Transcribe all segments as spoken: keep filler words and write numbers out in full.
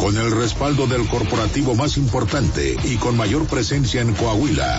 Con el respaldo del corporativo más importante y con mayor presencia en Coahuila.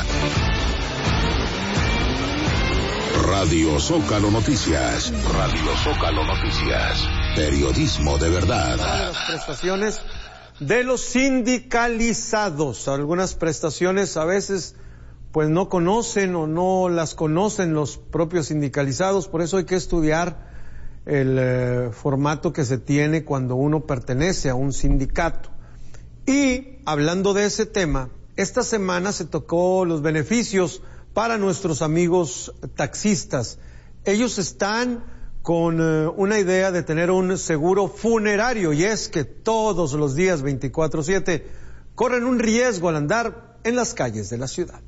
Radio Zócalo Noticias. Radio Zócalo Noticias. Periodismo de verdad. Las prestaciones de los sindicalizados. Algunas prestaciones a veces pues no conocen o no las conocen los propios sindicalizados, por eso hay que estudiar el eh, formato que se tiene cuando uno pertenece a un sindicato. Y hablando de ese tema, esta semana se tocó los beneficios para nuestros amigos taxistas. Ellos están con eh, una idea de tener un seguro funerario, y es que todos los días veinticuatro siete corren un riesgo al andar en las calles de la ciudad.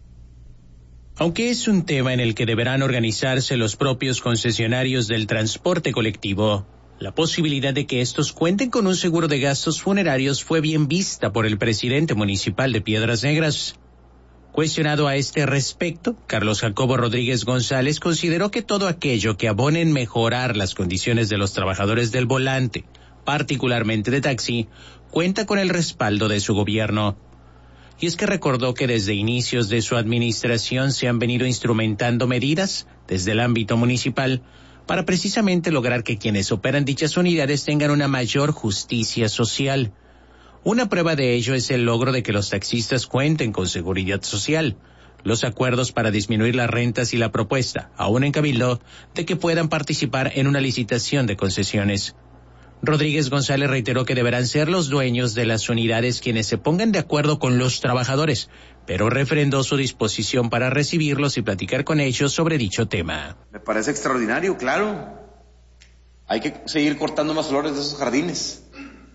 Aunque es un tema en el que deberán organizarse los propios concesionarios del transporte colectivo, la posibilidad de que estos cuenten con un seguro de gastos funerarios fue bien vista por el presidente municipal de Piedras Negras. Cuestionado a este respecto, Carlos Jacobo Rodríguez González consideró que todo aquello que abone en mejorar las condiciones de los trabajadores del volante, particularmente de taxi, cuenta con el respaldo de su gobierno. Y es que recordó que desde inicios de su administración se han venido instrumentando medidas desde el ámbito municipal para precisamente lograr que quienes operan dichas unidades tengan una mayor justicia social. Una prueba de ello es el logro de que los taxistas cuenten con seguridad social, los acuerdos para disminuir las rentas y la propuesta, aún en Cabildo, de que puedan participar en una licitación de concesiones. Rodríguez González reiteró que deberán ser los dueños de las unidades quienes se pongan de acuerdo con los trabajadores, pero refrendó su disposición para recibirlos y platicar con ellos sobre dicho tema. Me parece extraordinario, claro. Hay que seguir cortando más flores de esos jardines.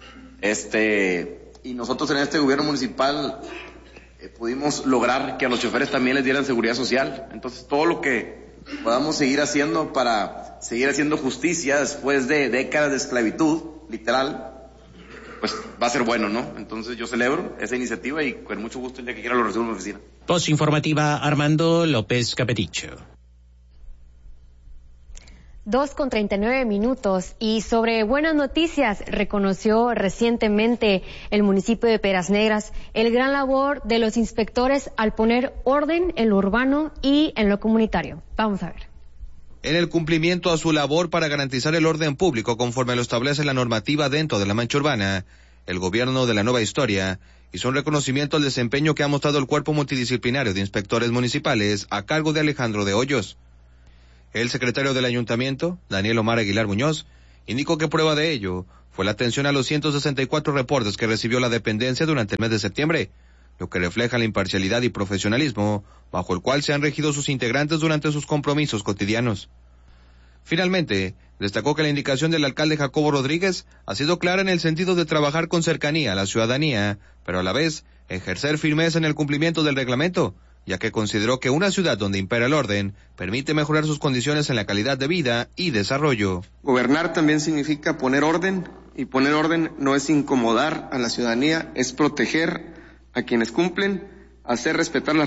Este, y nosotros en este gobierno municipal eh, pudimos lograr que a los choferes también les dieran seguridad social. Entonces, todo lo que podamos seguir haciendo para seguir haciendo justicia después de décadas de esclavitud, literal, pues va a ser bueno, ¿no? Entonces yo celebro esa iniciativa y con mucho gusto el día que quiera lo recibo en mi oficina. Voz informativa, Armando López Capeticho. Dos con treinta y nueve minutos. Y sobre buenas noticias, reconoció recientemente el municipio de Piedras Negras el gran labor de los inspectores al poner orden en lo urbano y en lo comunitario. Vamos a ver. En el cumplimiento a su labor para garantizar el orden público conforme lo establece la normativa dentro de la mancha urbana, el gobierno de la Nueva Historia hizo un reconocimiento al desempeño que ha mostrado el cuerpo multidisciplinario de inspectores municipales a cargo de Alejandro de Hoyos. El secretario del ayuntamiento, Daniel Omar Aguilar Muñoz, indicó que prueba de ello fue la atención a los ciento sesenta y cuatro reportes que recibió la dependencia durante el mes de septiembre, lo que refleja la imparcialidad y profesionalismo bajo el cual se han regido sus integrantes durante sus compromisos cotidianos. Finalmente, destacó que la indicación del alcalde Jacobo Rodríguez ha sido clara en el sentido de trabajar con cercanía a la ciudadanía, pero a la vez ejercer firmeza en el cumplimiento del reglamento, ya que consideró que una ciudad donde impera el orden permite mejorar sus condiciones en la calidad de vida y desarrollo. Gobernar también significa poner orden, y poner orden no es incomodar a la ciudadanía, es proteger a quienes cumplen, hacer respetar las